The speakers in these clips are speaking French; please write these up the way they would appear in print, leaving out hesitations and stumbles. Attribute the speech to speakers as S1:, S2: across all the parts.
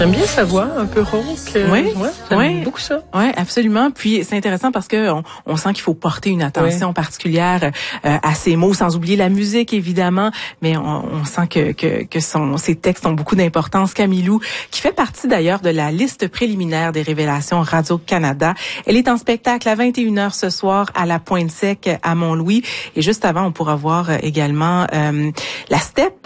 S1: J'aime bien sa voix, un peu rauque. J'aime beaucoup ça.
S2: Oui, absolument. Puis c'est intéressant parce que on sent qu'il faut porter une attention particulière à ses mots, sans oublier la musique évidemment, mais on sent que ses textes ont beaucoup d'importance. Camille Lou, qui fait partie d'ailleurs de la liste préliminaire des révélations Radio-Canada. Elle est en spectacle à 21h ce soir à la Pointe-Sec à Mont-Louis. Et juste avant, on pourra voir également la STEP,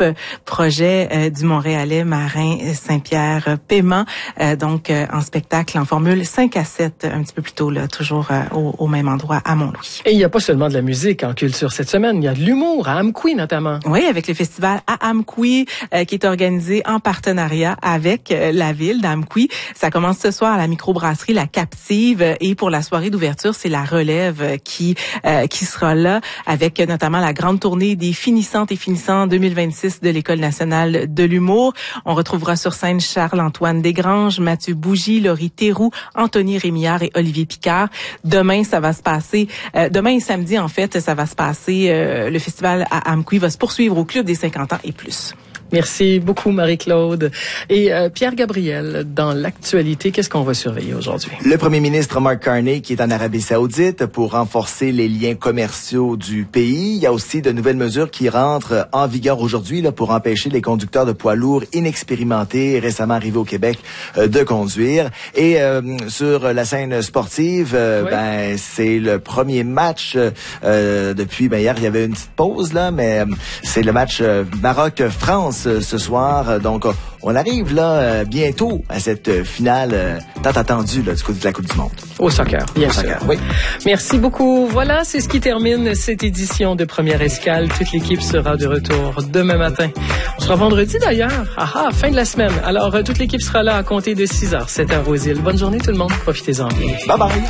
S2: projet du Montréalais Marin Saint-Pierre Paiement, donc en spectacle en formule 5-7 un petit peu plus tôt, là, toujours au même endroit à Mont-Louis.
S1: Et il n'y a pas seulement de la musique en culture cette semaine, il y a de l'humour à Amqui notamment.
S2: Oui, avec le festival à Amqui qui est organisé en partenariat avec la ville d'Amqui. Ça commence ce soir à la microbrasserie La Captive et pour la soirée d'ouverture, c'est la relève qui sera là avec notamment la grande tournée des finissantes et finissants 2026 de l'École nationale de l'humour. On retrouvera sur scène Charles-Antoine Desgranges, Mathieu Bougie, Laurie Théroux, Anthony Rémillard et Olivier Picard. Demain, ça va se passer, demain et samedi en fait, ça va se passer, le festival à Amqui va se poursuivre au Club des 50 ans et plus.
S1: Merci beaucoup, Marie-Claude. Et Pierre Gabriel, dans l'actualité, qu'est-ce qu'on va surveiller aujourd'hui?
S3: Le premier ministre Mark Carney qui est en Arabie Saoudite pour renforcer les liens commerciaux du pays. Il y a aussi de nouvelles mesures qui rentrent en vigueur aujourd'hui là, pour empêcher les conducteurs de poids lourds inexpérimentés, récemment arrivés au Québec, de conduire. Et sur la scène sportive, c'est le premier match depuis... hier, il y avait une petite pause, là, mais c'est le match Maroc-France ce soir. Donc, on arrive là bientôt à cette finale tant attendue là, du côté de la Coupe du Monde.
S1: Au soccer, bien sûr.
S3: Oui.
S1: Merci beaucoup. Voilà, c'est ce qui termine cette édition de Première Escale. Toute l'équipe sera de retour demain matin. On sera vendredi d'ailleurs. Fin de la semaine. Alors, toute l'équipe sera là à compter de 6h, 7h aux îles. Bonne journée tout le monde. Profitez-en bien.
S3: Bye bye.